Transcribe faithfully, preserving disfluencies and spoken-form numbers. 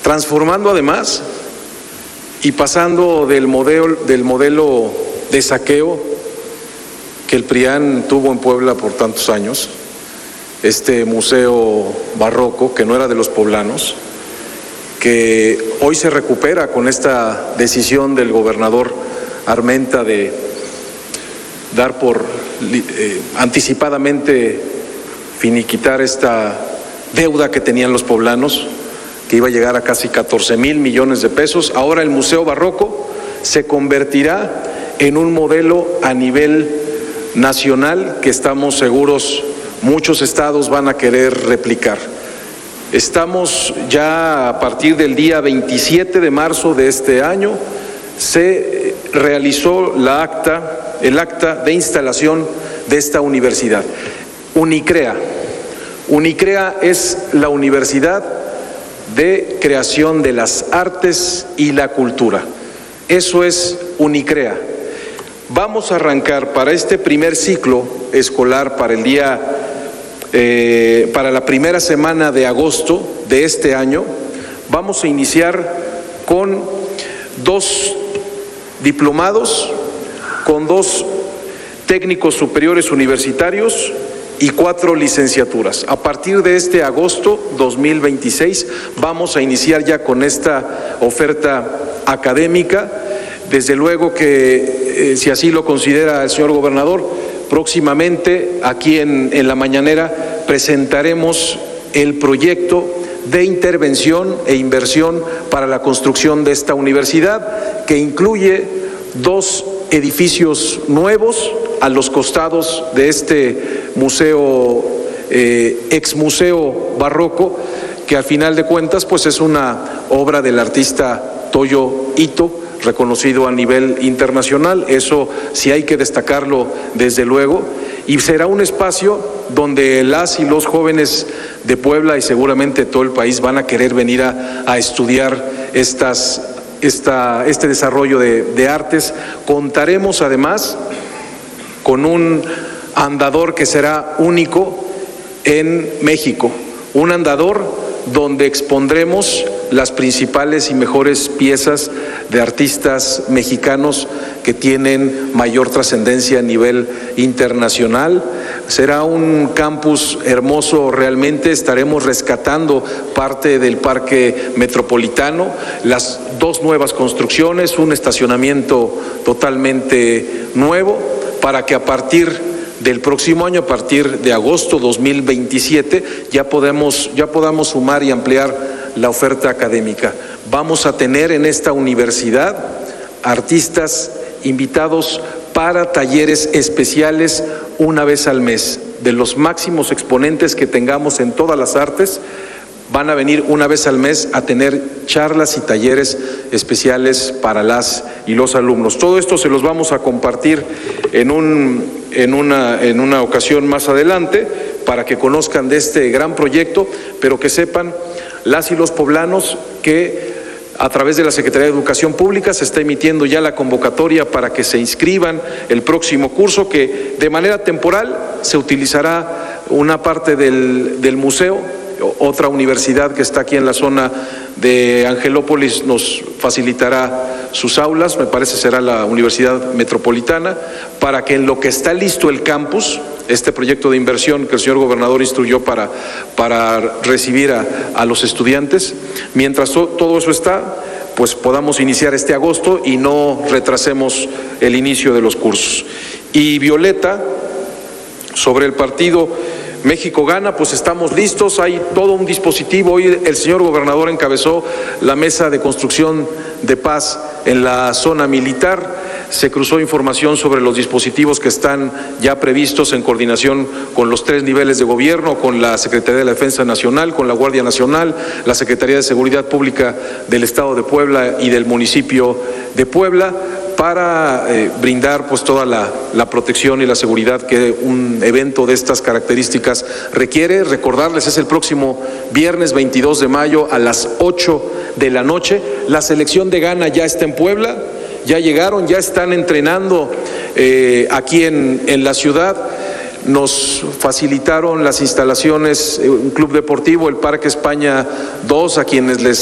transformando además y pasando del modelo, del modelo de saqueo que el P R I A N tuvo en Puebla por tantos años, este museo barroco que no era de los poblanos, que hoy se recupera con esta decisión del gobernador Armenta de dar por eh, anticipadamente finiquitar esta deuda que tenían los poblanos, que iba a llegar a casi catorce mil millones de pesos. Ahora el Museo Barroco se convertirá en un modelo a nivel nacional que estamos seguros muchos estados van a querer replicar. Estamos ya a partir del día veintisiete de marzo de este año, se realizó la acta, el acta de instalación de esta universidad. UNICREA. UNICREA es la Universidad de Creación de las Artes y la Cultura. Eso es UNICREA. Vamos a arrancar para este primer ciclo escolar, para el día, eh, para la primera semana de agosto de este año, vamos a iniciar con dos diplomados, con dos técnicos superiores universitarios y cuatro licenciaturas. A partir de este agosto dos mil veintiséis vamos a iniciar ya con esta oferta académica. Desde luego que, eh, si así lo considera el señor gobernador, próximamente aquí en, en la mañanera presentaremos el proyecto de intervención e inversión para la construcción de esta universidad, que incluye dos edificios nuevos a los costados de este museo, eh, ex museo barroco, que al final de cuentas pues es una obra del artista Toyo Ito, reconocido a nivel internacional. Eso sí hay que destacarlo desde luego, y será un espacio donde las y los jóvenes de Puebla y seguramente todo el país van a querer venir a, a estudiar estas, esta, este desarrollo de, de artes. Contaremos además con un andador que será único en México, un andador donde expondremos las principales y mejores piezas de artistas mexicanos que tienen mayor trascendencia a nivel internacional. Será un campus hermoso realmente, estaremos rescatando parte del parque metropolitano, las dos nuevas construcciones, un estacionamiento totalmente nuevo, para que a partir del próximo año, a partir de agosto dos mil veintisiete, ya podemos, ya podamos sumar y ampliar la oferta académica. Vamos a tener en esta universidad artistas invitados para talleres especiales una vez al mes. De los máximos exponentes que tengamos en todas las artes, van a venir una vez al mes a tener charlas y talleres especiales para las y los alumnos. Todo esto se los vamos a compartir en, un, en, una, en una ocasión más adelante para que conozcan de este gran proyecto, pero que sepan las y los poblanos que a través de la Secretaría de Educación Pública se está emitiendo ya la convocatoria para que se inscriban el próximo curso, que de manera temporal se utilizará una parte del, del museo. Otra universidad que está aquí en la zona de Angelópolis nos facilitará sus aulas, me parece será la Universidad Metropolitana, para que en lo que está listo el campus, este proyecto de inversión que el señor gobernador instruyó para, para recibir a, a los estudiantes, mientras to, todo eso está, pues podamos iniciar este agosto y no retrasemos el inicio de los cursos. Y Violeta, sobre el partido México Gana, pues estamos listos, hay todo un dispositivo. Hoy el señor gobernador encabezó la mesa de construcción de paz en la zona militar, se cruzó información sobre los dispositivos que están ya previstos en coordinación con los tres niveles de gobierno, con la Secretaría de la Defensa Nacional, con la Guardia Nacional, la Secretaría de Seguridad Pública del Estado de Puebla y del municipio de Puebla, para eh, brindar pues toda la, la protección y la seguridad que un evento de estas características requiere. Recordarles, es el próximo viernes veintidós de mayo a las ocho de la noche. La selección de Ghana ya está en Puebla, ya llegaron, ya están entrenando eh, aquí en, en la ciudad. Nos facilitaron las instalaciones, un club deportivo, el Parque España dos, a quienes les